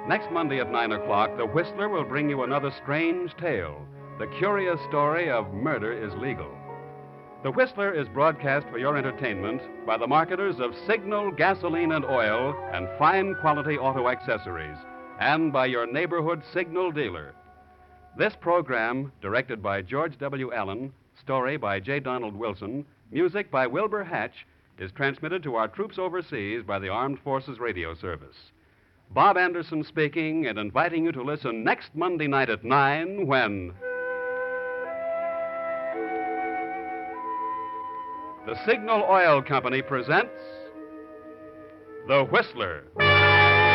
Next Monday at 9 o'clock, The Whistler will bring you another strange tale, the curious story of Murder is Legal. The Whistler is broadcast for your entertainment by the marketers of Signal gasoline and oil and fine quality auto accessories, and by your neighborhood Signal dealer. This program, directed by George W. Allen, story by J. Donald Wilson, music by Wilbur Hatch, is transmitted to our troops overseas by the Armed Forces Radio Service. Bob Anderson speaking and inviting you to listen next Monday night at 9 when the Signal Oil Company presents The Whistler.